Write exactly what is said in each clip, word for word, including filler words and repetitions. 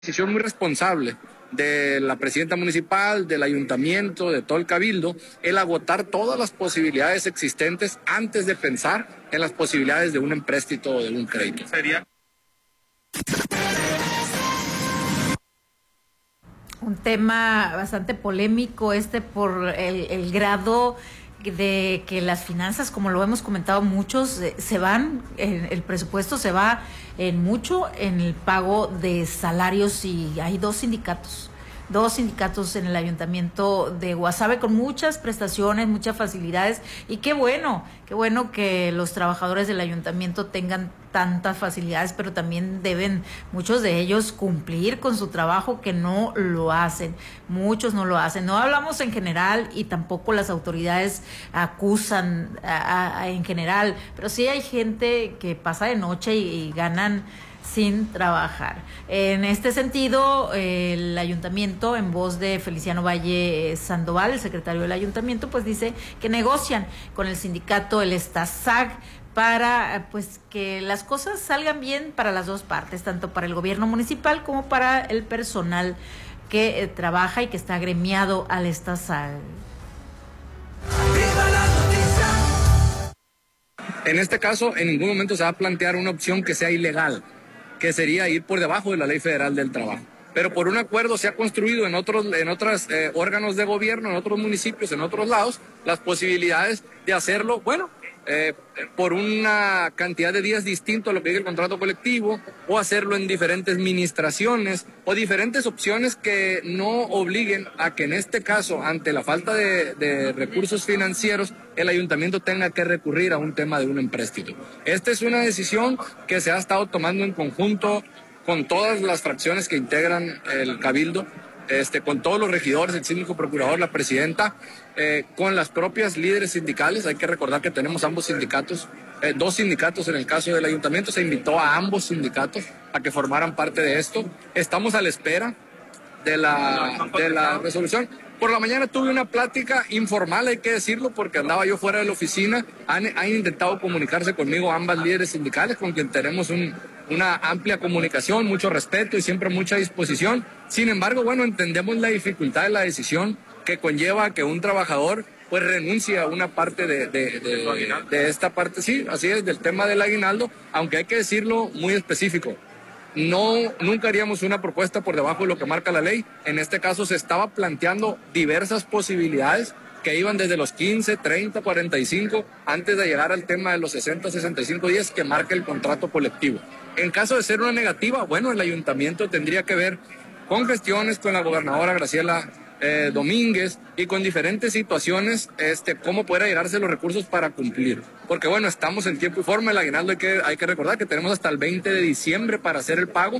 Decisión muy responsable de la presidenta municipal, del ayuntamiento, de todo el cabildo, el agotar todas las posibilidades existentes antes de pensar en las posibilidades de un empréstito o de un crédito. Sería un tema bastante polémico este por el, el grado de que las finanzas, como lo hemos comentado muchos, se van, el presupuesto se va en mucho en el pago de salarios, y hay dos sindicatos, dos sindicatos en el ayuntamiento de Guasave con muchas prestaciones, muchas facilidades, y qué bueno, qué bueno que los trabajadores del ayuntamiento tengan tantas facilidades, pero también deben muchos de ellos cumplir con su trabajo, que no lo hacen, muchos no lo hacen. No hablamos en general y tampoco las autoridades acusan a, a, en general, pero sí hay gente que pasa de noche y, y ganan sin trabajar. En este sentido, el ayuntamiento, en voz de Feliciano Valle Sandoval, el secretario del ayuntamiento, pues dice que negocian con el sindicato, el ESTASAG, para pues que las cosas salgan bien para las dos partes, tanto para el gobierno municipal como para el personal que eh, trabaja y que está agremiado al ESTASAG. En este caso, en ningún momento se va a plantear una opción que sea ilegal, que sería ir por debajo de la Ley Federal del Trabajo. Pero por un acuerdo se ha construido en otros en otros eh, órganos de gobierno, en otros municipios, en otros lados, las posibilidades de hacerlo, bueno, eh, por una cantidad de días distinto a lo que dice el contrato colectivo, o hacerlo en diferentes ministraciones, o diferentes opciones que no obliguen a que en este caso, ante la falta de, de recursos financieros, el ayuntamiento tenga que recurrir a un tema de un empréstito. Esta es una decisión que se ha estado tomando en conjunto con todas las fracciones que integran el cabildo, este, con todos los regidores, el síndico procurador, la presidenta, eh, con las propias líderes sindicales. Hay que recordar que tenemos ambos sindicatos, eh, dos sindicatos en el caso del ayuntamiento. Se invitó a ambos sindicatos a que formaran parte de esto. Estamos a la espera de la, de la resolución. Por la mañana tuve una plática informal, hay que decirlo, porque andaba yo fuera de la oficina. Han, han intentado comunicarse conmigo ambas líderes sindicales, con quien tenemos un, una amplia comunicación, mucho respeto y siempre mucha disposición. Sin embargo, bueno, entendemos la dificultad de la decisión que conlleva que un trabajador pues renuncie a una parte de, de, de, de esta parte, sí, así es, del tema del aguinaldo, aunque hay que decirlo muy específico. No, nunca haríamos una propuesta por debajo de lo que marca la ley. En este caso se estaba planteando diversas posibilidades que iban desde los quince, treinta, cuarenta y cinco, antes de llegar al tema de los sesenta, sesenta y cinco días que marca el contrato colectivo. En caso de ser una negativa, bueno, el ayuntamiento tendría que ver con gestiones con la gobernadora Graciela eh, Domínguez y con diferentes situaciones, este, cómo poder llegarse los recursos para cumplir. Porque bueno, estamos en tiempo y forma. El aguinaldo hay que, hay que recordar que tenemos hasta el veinte de diciembre para hacer el pago.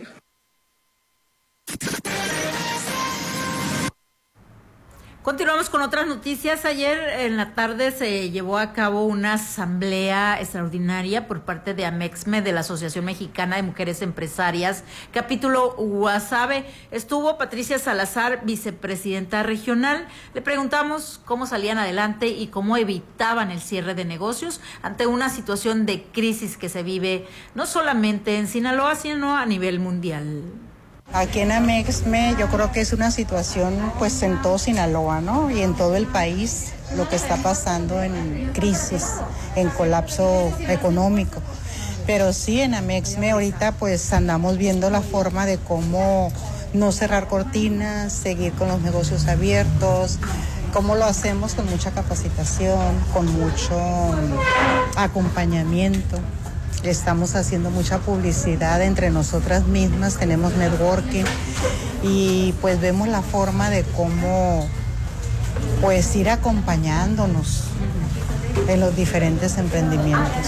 Continuamos con otras noticias. Ayer en la tarde se llevó a cabo una asamblea extraordinaria por parte de AMEXME, de la Asociación Mexicana de Mujeres Empresarias, capítulo Guasave. Estuvo Patricia Salazar, vicepresidenta regional. Le preguntamos cómo salían adelante y cómo evitaban el cierre de negocios ante una situación de crisis que se vive no solamente en Sinaloa, sino a nivel mundial. Aquí en AMEXME yo creo que es una situación pues en todo Sinaloa, ¿no? Y en todo el país, lo que está pasando en crisis, en colapso económico. Pero sí, en AMEXME ahorita pues andamos viendo la forma de cómo no cerrar cortinas, seguir con los negocios abiertos, cómo lo hacemos con mucha capacitación, con mucho acompañamiento. Estamos haciendo mucha publicidad entre nosotras mismas, tenemos networking y pues vemos la forma de cómo pues ir acompañándonos en los diferentes emprendimientos.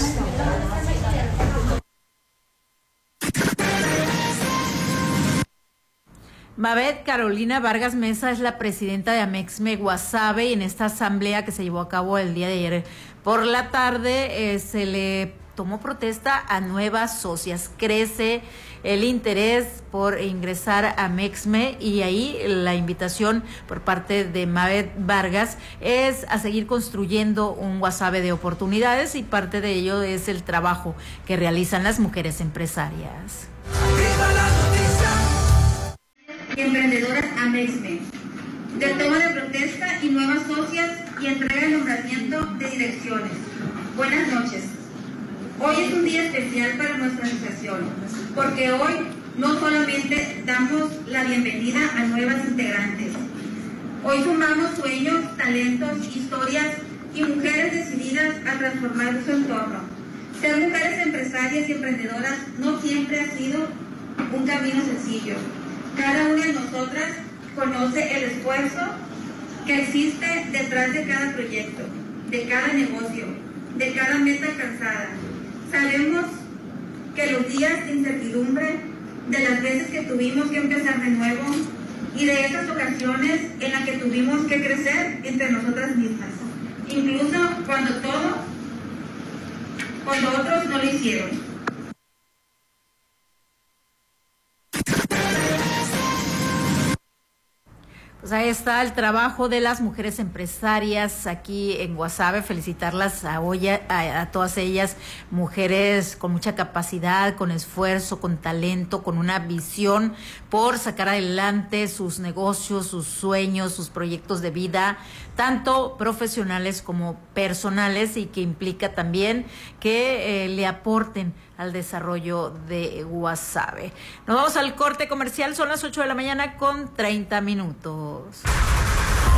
Mabet Carolina Vargas Mesa es la presidenta de AMEXME Guasave, y en esta asamblea que se llevó a cabo el día de ayer por la tarde eh, se le tomó protesta a nuevas socias. Crece el interés por ingresar a AMEXME, y ahí la invitación por parte de Mabet Vargas es a seguir construyendo un Guasave de oportunidades, y parte de ello es el trabajo que realizan las mujeres empresarias. y emprendedoras Amexme, de toma de protesta y nuevas socias y entrega de nombramiento de direcciones. Buenas noches. Hoy es un día especial para nuestra asociación, porque hoy no solamente damos la bienvenida a nuevas integrantes, hoy sumamos sueños, talentos, historias y mujeres decididas a transformar su entorno. Ser mujeres empresarias y emprendedoras no siempre ha sido un camino sencillo. Cada una de nosotras conoce el esfuerzo que existe detrás de cada proyecto, de cada negocio, de cada meta alcanzada. Sabemos que los días de incertidumbre, de las veces que tuvimos que empezar de nuevo y de esas ocasiones en las que tuvimos que crecer entre nosotras mismas, incluso cuando todo, cuando otros no lo hicieron. Pues ahí está el trabajo de las mujeres empresarias aquí en Guasave. Felicitarlas a, Oya, a, a todas ellas, mujeres con mucha capacidad, con esfuerzo, con talento, con una visión por sacar adelante sus negocios, sus sueños, sus proyectos de vida, tanto profesionales como personales, y que implica también que eh, le aporten al desarrollo de Guasave. Nos vamos al corte comercial, son las ocho de la mañana con treinta minutos.